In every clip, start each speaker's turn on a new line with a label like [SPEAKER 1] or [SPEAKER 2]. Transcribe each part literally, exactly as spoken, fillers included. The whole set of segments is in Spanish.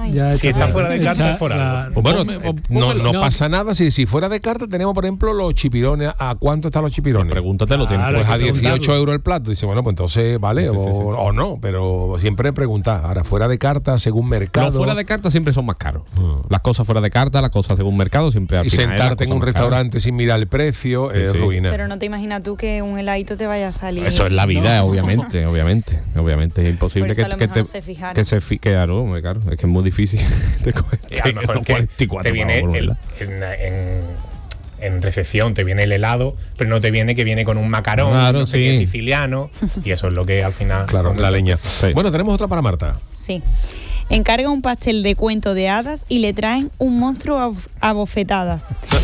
[SPEAKER 1] Ya
[SPEAKER 2] si está
[SPEAKER 1] hecha,
[SPEAKER 2] fuera de carta,
[SPEAKER 1] hecha,
[SPEAKER 2] es por algo.
[SPEAKER 1] claro.
[SPEAKER 3] Pues bueno,
[SPEAKER 4] Ponme-
[SPEAKER 3] eh, no, no,
[SPEAKER 1] no.
[SPEAKER 3] pasa nada si, si fuera de carta tenemos, por ejemplo, los chipirones. ¿A cuánto están los chipirones?
[SPEAKER 4] Pregúntatelo,
[SPEAKER 1] Claro,
[SPEAKER 4] tiempo.
[SPEAKER 3] Pues
[SPEAKER 1] hay
[SPEAKER 3] a
[SPEAKER 1] que
[SPEAKER 3] dieciocho
[SPEAKER 1] preguntarlo.
[SPEAKER 3] euros el plato. Dice, bueno, pues entonces vale,
[SPEAKER 4] Sí, sí,
[SPEAKER 3] o,
[SPEAKER 4] sí, sí.
[SPEAKER 3] o no, pero siempre preguntar. Ahora, fuera de carta, según mercado.
[SPEAKER 4] Los fuera de carta siempre son más caros. Las cosas fuera de carta, las cosas según mercado siempre al
[SPEAKER 3] y
[SPEAKER 4] final es la
[SPEAKER 3] sentarte en
[SPEAKER 4] cosa
[SPEAKER 3] un
[SPEAKER 4] más cara.
[SPEAKER 3] restaurante sin mirar el precio
[SPEAKER 4] Sí,
[SPEAKER 3] es
[SPEAKER 4] sí.
[SPEAKER 3] ruina.
[SPEAKER 5] Pero no te imaginas tú que un heladito te vaya a salir.
[SPEAKER 4] Eso es la vida,
[SPEAKER 5] ¿no?
[SPEAKER 4] obviamente, obviamente, obviamente es imposible
[SPEAKER 5] Por eso
[SPEAKER 4] que,
[SPEAKER 5] a lo
[SPEAKER 4] que
[SPEAKER 5] mejor
[SPEAKER 4] te
[SPEAKER 5] no se fijaron.
[SPEAKER 4] que se fi- que, claro, hombre, claro, es que es muy difícil. Te
[SPEAKER 2] Y a lo mejor
[SPEAKER 4] los
[SPEAKER 2] que
[SPEAKER 4] cuarenta y cuatro
[SPEAKER 2] te viene
[SPEAKER 4] pavos,
[SPEAKER 2] el-
[SPEAKER 4] ¿verdad?
[SPEAKER 2] en, en, en recepción te viene el helado, pero no te viene que viene con un macarón,
[SPEAKER 4] Claro,
[SPEAKER 2] no sé
[SPEAKER 4] sí.
[SPEAKER 2] qué, siciliano, y eso es lo que al final.
[SPEAKER 3] Claro, la leña.
[SPEAKER 4] Sí.
[SPEAKER 3] Bueno, tenemos otra para Marta.
[SPEAKER 5] Sí. Encarga un pastel de cuento de hadas y le traen un monstruo a, a bofetadas.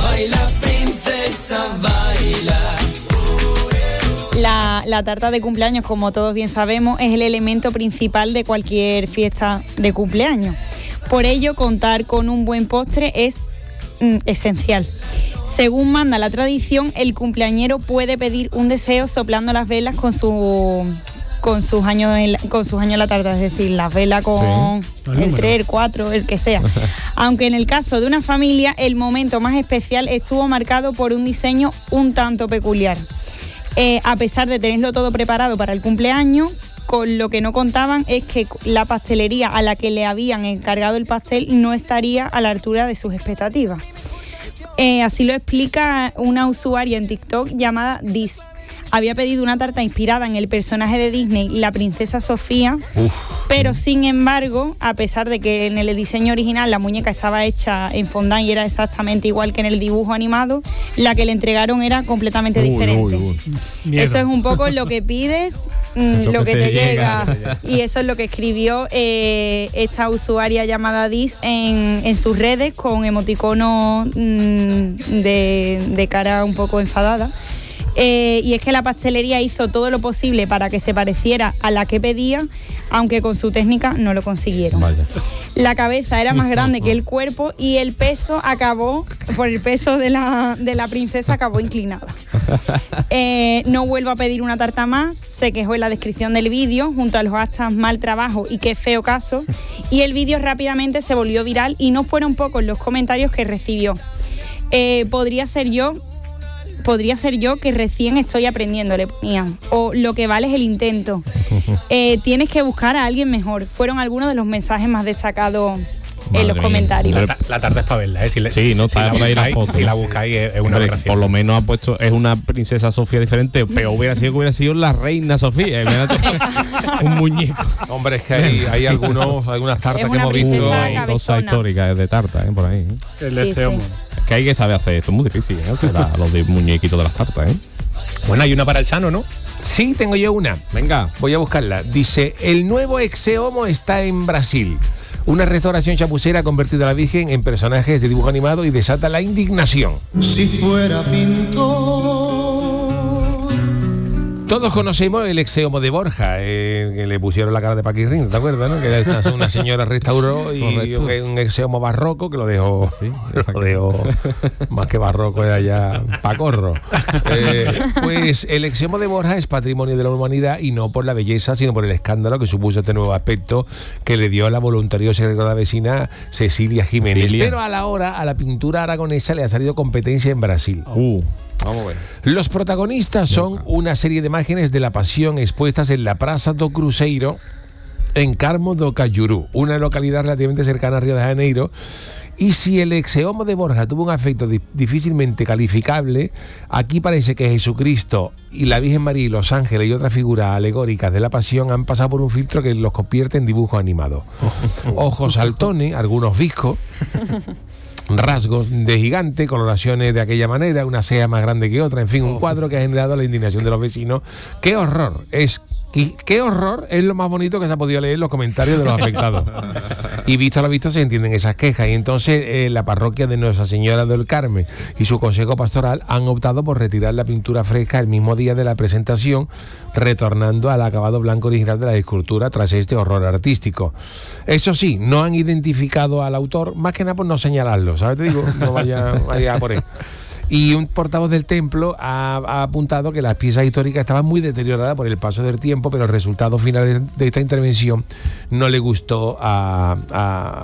[SPEAKER 5] La, la tarta de cumpleaños, como todos bien sabemos, es el elemento principal de cualquier fiesta de cumpleaños. Por ello, contar con un buen postre es mm, esencial. Según manda la tradición, el cumpleañero puede pedir un deseo soplando las velas con su con sus años en la, con sus años en la tarta, es decir, las velas con
[SPEAKER 1] Sí. El
[SPEAKER 5] el
[SPEAKER 1] número.
[SPEAKER 5] tres, el cuatro, el que sea. Aunque en el caso de una familia, el momento más especial estuvo marcado por un diseño un tanto peculiar. Eh, a pesar de tenerlo todo preparado para el cumpleaños, con lo que no contaban es que la pastelería a la que le habían encargado el pastel no estaría a la altura de sus expectativas. Eh, así lo explica una usuaria en TikTok llamada Dis. Había pedido una tarta inspirada en el personaje de Disney, la princesa Sofía, pero sin embargo, a pesar de que en el diseño original la muñeca estaba hecha en fondant y era exactamente igual que en el dibujo animado, la que le entregaron era completamente
[SPEAKER 4] Uy,
[SPEAKER 5] diferente.
[SPEAKER 4] uy, uy.
[SPEAKER 1] Miedo.
[SPEAKER 5] Esto es un poco lo que pides, mm,
[SPEAKER 4] Lo
[SPEAKER 5] lo,
[SPEAKER 4] que
[SPEAKER 5] que,
[SPEAKER 4] te
[SPEAKER 5] te
[SPEAKER 4] llega.
[SPEAKER 5] llega. Y eso es lo que escribió eh, esta usuaria llamada Dis en, en sus redes con emoticonos mm, de, de cara un poco enfadada. Eh, y es que la pastelería hizo todo lo posible para que se pareciera a la que pedía, aunque con su técnica no lo consiguieron.
[SPEAKER 4] Vaya.
[SPEAKER 5] La cabeza era más grande que el cuerpo y el peso acabó, por el peso de la, de la princesa, acabó inclinada. Eh, no vuelvo a pedir una tarta más, se quejó en la descripción del vídeo, junto a los hashtags mal trabajo y qué feo caso, y el vídeo rápidamente se volvió viral y no fueron pocos los comentarios que recibió. Eh, podría ser yo... Podría ser yo que recién estoy aprendiendo, le ponían. O lo que vale es el intento. Eh, tienes que buscar a alguien mejor. Fueron algunos de los mensajes más destacados
[SPEAKER 4] Madre
[SPEAKER 5] en los
[SPEAKER 4] mía.
[SPEAKER 5] comentarios.
[SPEAKER 2] La, ta- la tarta es para verla, ¿eh? Si, le-
[SPEAKER 4] Sí,
[SPEAKER 2] si-
[SPEAKER 4] no
[SPEAKER 2] si
[SPEAKER 4] está
[SPEAKER 2] la
[SPEAKER 4] por ahí la
[SPEAKER 2] buscáis-
[SPEAKER 4] foto.
[SPEAKER 2] Si la
[SPEAKER 4] Sí.
[SPEAKER 2] buscáis es, es una
[SPEAKER 4] Hombre,
[SPEAKER 2] aberración.
[SPEAKER 4] por lo menos ha puesto, es una princesa Sofía diferente, pero hubiera sido que hubiera sido la reina Sofía. Imagínate, un muñeco.
[SPEAKER 3] Hombre, es que hay, hay algunos, algunas tartas
[SPEAKER 5] Es
[SPEAKER 3] que
[SPEAKER 5] una
[SPEAKER 3] hemos
[SPEAKER 5] princesa
[SPEAKER 3] visto.
[SPEAKER 5] cabezona.
[SPEAKER 4] Hay cosas históricas de tarta, ¿eh? Por ahí. ¿eh?
[SPEAKER 1] El
[SPEAKER 5] Sí,
[SPEAKER 1] deseo.
[SPEAKER 5] sí.
[SPEAKER 4] Es que hay que saber hacer eso, es muy difícil, ¿eh? Hacer la- los de muñequitos de las tartas, ¿eh?
[SPEAKER 2] Bueno, hay una para el Chano, ¿no?
[SPEAKER 3] Sí, tengo yo una.
[SPEAKER 4] Venga.
[SPEAKER 3] Voy a buscarla. Dice, el nuevo Exeomo está en Brasil. Una restauración chapucera ha convertido a la Virgen en personajes de dibujo animado y desata la indignación.
[SPEAKER 6] Si fuera pintor.
[SPEAKER 3] Todos conocemos el Exeomo de Borja, eh, que le pusieron la cara de Paquirrín, ¿te acuerdas? ¿No? Que esta- una señora restauró y
[SPEAKER 4] Correcto.
[SPEAKER 3] un, un Exeomo barroco que lo dejó,
[SPEAKER 4] Sí,
[SPEAKER 3] lo dejó más que barroco, era ya pacorro. Eh, pues el Exeomo de Borja es patrimonio de la humanidad y no por la belleza, sino por el escándalo que supuso este nuevo aspecto que le dio a la voluntariosa y recordada vecina Cecilia Jiménez.
[SPEAKER 4] Cecilia.
[SPEAKER 3] Pero a la hora, a la pintura aragonesa le ha salido competencia en Brasil.
[SPEAKER 4] Uh, vamos a ver.
[SPEAKER 3] Los protagonistas son una serie de imágenes de la Pasión expuestas en la Praça do Cruzeiro, en Carmo do Cajuru, una localidad relativamente cercana a Río de Janeiro. Y si el Exeomo de Borja tuvo un afecto di- difícilmente calificable, aquí parece que Jesucristo y la Virgen María y los ángeles y otras figuras alegóricas de la Pasión han pasado por un filtro que los convierte en dibujos animados. Ojos saltones, algunos viscos, rasgos de gigante, coloraciones de aquella manera, una ceja más grande que otra, en fin, un cuadro que ha generado la indignación de los vecinos. ¡Qué horror! Es qué, qué horror es lo más bonito que se ha podido leer en los comentarios de los afectados. Y visto lo visto se entienden esas quejas. Y entonces eh, la parroquia de Nuestra Señora del Carmen y su consejo pastoral han optado por retirar la pintura fresca el mismo día de la presentación, retornando al acabado blanco original de la escultura tras este horror artístico. Eso sí, no han identificado al autor, más que nada por no señalarlo, ¿sabes? Te digo, no vaya, vaya por ahí. Y un portavoz del templo ha, ha apuntado que las piezas históricas estaban muy deterioradas por el paso del tiempo, pero el resultado final de, de esta intervención no le gustó a, a,